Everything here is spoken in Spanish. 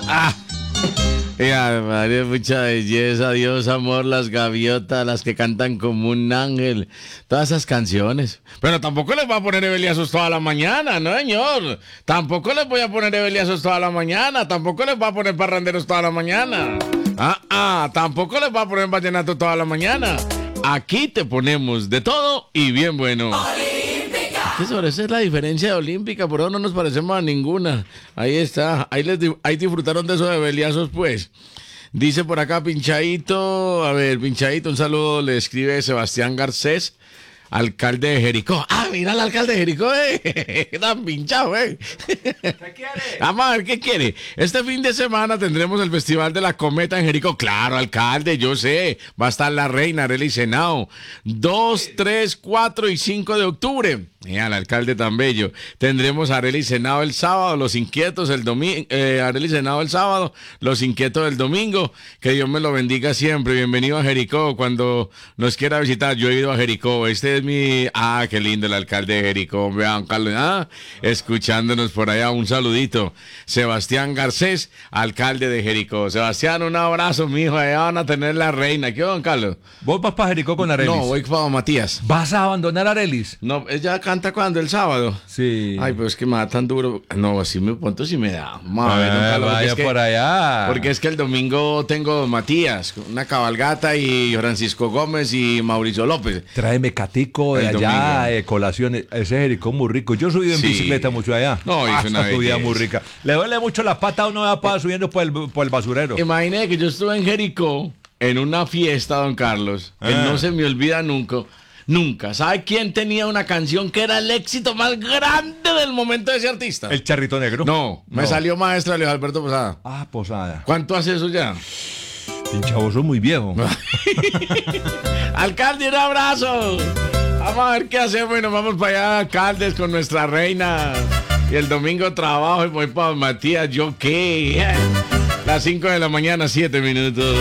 María, mucha belleza, Dios, amor, las gaviotas, las que cantan como un ángel, todas esas canciones. Pero tampoco les voy a poner ebeliazos toda la mañana, ¿no, señor? Tampoco les voy a poner ebeliazos toda la mañana, tampoco les voy a poner parranderos toda la mañana. Tampoco les voy a poner vallenato toda la mañana. Aquí te ponemos de todo y bien bueno. Esa es la diferencia de Olímpica, por eso no nos parecemos a ninguna. Ahí está, ahí disfrutaron de esos ebeliazos, pues. Dice por acá Pinchadito, Pinchadito, un saludo, le escribe Sebastián Garcés, alcalde de Jericó. Mira al alcalde de Jericó, tan pinchado, ¿Qué quiere? Vamos a ver qué quiere. Este fin de semana tendremos el Festival de la Cometa en Jericó. Claro, alcalde, yo sé. Va a estar la reina Arely Senao. 2, 3, 4 y 5 de octubre. El alcalde tan bello. Tendremos a Arely Senao el sábado, Los Inquietos el domingo. Arely Senao el sábado, Los Inquietos el domingo. Que Dios me lo bendiga siempre. Bienvenido a Jericó. Cuando nos quiera visitar, yo he ido a Jericó. Este es mi... qué lindo el alcalde de Jericó. Vean, Carlos, escuchándonos por allá. Un saludito. Sebastián Garcés, alcalde de Jericó. Sebastián, un abrazo, mijo. Allá van a tener la reina. ¿Qué, don Carlos? ¿Vos vas para Jericó con Arelis? No, voy para Matías. ¿Vas a abandonar a Arelis? No, ella canta cuando, el sábado. Sí. Ay, pero es que me da tan duro. No, así me ponto, si me da. Vaya por allá. Porque es que el domingo tengo Matías, una cabalgata y Francisco Gómez y Mauricio López. Tráeme catico de allá, colaciones. Ese Jericó muy rico. Yo he subido en bicicleta mucho allá. No, es una subida muy rica. Le duele mucho la pata a uno va subiendo por el basurero. Imagínate que yo estuve en Jericó en una fiesta, don Carlos, que no se me olvida nunca. Nunca. ¿Sabe quién tenía una canción que era el éxito más grande del momento de ese artista? ¿El Charrito Negro? No, me salió maestro Luis Alberto Posada. Posada. ¿Cuánto hace eso ya? Pinchavo, soy muy viejo. Alcalde, un abrazo. Vamos a ver qué hacemos y nos vamos para allá, alcaldes, con nuestra reina. Y el domingo trabajo y voy para Matías. ¿Yo qué? Las 5 de la mañana, 7 minutos.